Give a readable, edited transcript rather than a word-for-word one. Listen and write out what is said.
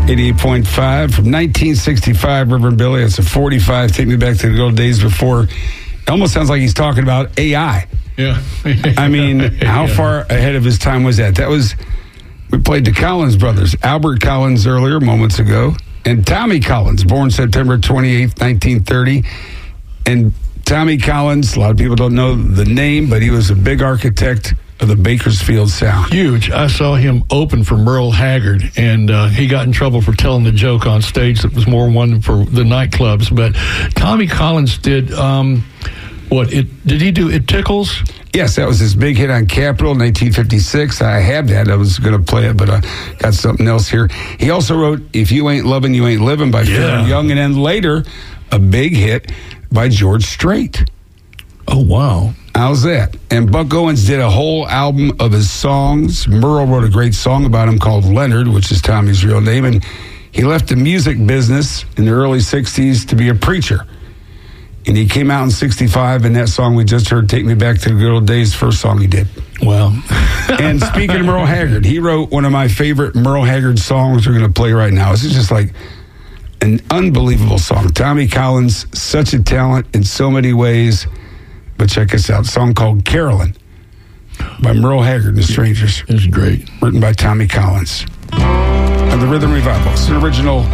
88.5 from 1965, Reverend Billy. It's a 45. Take me back to the good old days before. It almost sounds like he's talking about AI. Yeah. I mean, how far ahead of his time was that? We played the Collins brothers. Albert Collins earlier, moments ago, and Tommy Collins, born September 28th, 1930. And Tommy Collins, a lot of people don't know the name, but he was a big architect of the Bakersfield Sound. Huge. I saw him open for Merle Haggard, and he got in trouble for telling the joke on stage that was more one for the nightclubs. But Tommy Collins did, did he do It Tickles? Yes, that was his big hit on Capitol in 1956. I had that. I was going to play it, but I got something else here. He also wrote If You Ain't Lovin', You Ain't Livin' by Fair Young, and then later, a big hit by George Strait. Oh, wow. How's that? And Buck Owens did a whole album of his songs. Merle wrote a great song about him called Leonard, which is Tommy's real name, and he left the music business in the early 60s to be a preacher. And he came out in 65, and that song we just heard, Take Me Back to the Good Old Days, first song he did. Wow. And speaking of Merle Haggard, he wrote one of my favorite Merle Haggard songs we're going to play right now. This is just like an unbelievable song. Tommy Collins, such a talent in so many ways. But check this out, a song called Carolyn by Merle Haggard and the Strangers. It's great. Written by Tommy Collins. And the Rhythm Revival. It's an original